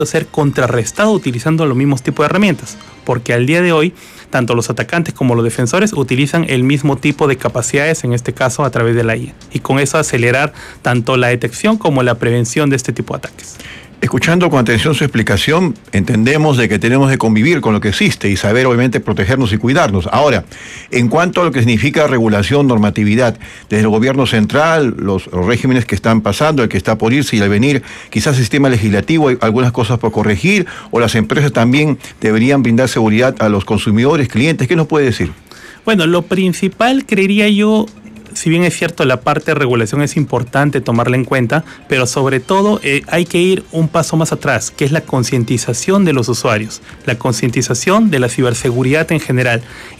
ser contrarrestado utilizando los mismos tipos de herramientas, porque al día de hoy tanto los atacantes como los defensores utilizan el mismo tipo de capacidades, en este caso a través de la IA, y con eso acelerar tanto la detección como la prevención de este tipo de ataques. Escuchando con atención su explicación, entendemos de que tenemos que convivir con lo que existe y saber obviamente protegernos y cuidarnos. Ahora, en cuanto a lo que significa regulación, normatividad, desde el gobierno central, los regímenes que están pasando, el que está por irse y al venir, quizás el sistema legislativo, hay algunas cosas por corregir, o las empresas también deberían brindar seguridad a los consumidores, clientes. ¿Qué nos puede decir? Bueno, lo principal, creería yo, si bien es cierto, la parte de regulación es importante tomarla en cuenta, pero sobre todo hay que ir un paso más atrás, que es la concientización de los usuarios, la concientización de la ciberseguridad en general.